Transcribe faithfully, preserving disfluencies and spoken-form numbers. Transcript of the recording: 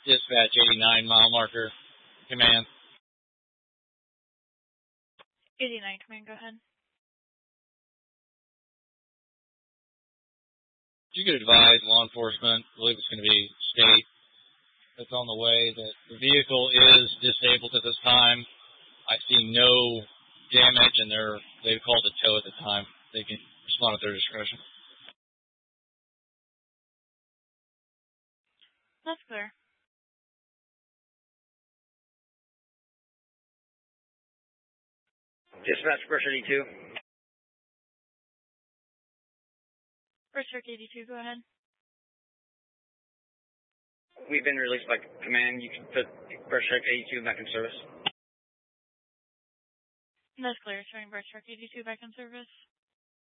Dispatch eighty-nine, mile marker, command. eighty-nine, command, go ahead. You could advise law enforcement, I believe it's going to be state, that's on the way, that the vehicle is disabled at this time. I see no damage, and they're, they called a tow at the time. They can respond at their discretion. That's clear. Dispatch, Brush eighty-two. Brush eighty-two, go ahead. We've been released by command. You can put Brush eighty-two back in service. That's clear. Showing Brush eighty-two back in service.